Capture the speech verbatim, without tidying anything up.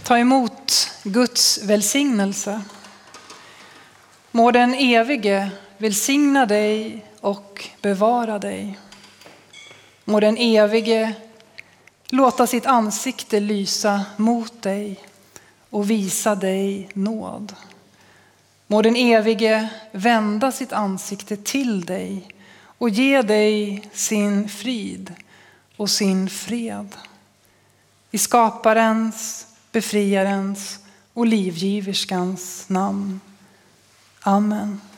Ta emot Guds välsignelse. Må den evige välsigna dig och bevara dig. Må den evige låta sitt ansikte lysa mot dig och visa dig nåd. Må den evige vända sitt ansikte till dig och ge dig sin frid och sin fred. I skaparens, befriarens och livgiverskans namn. Amen.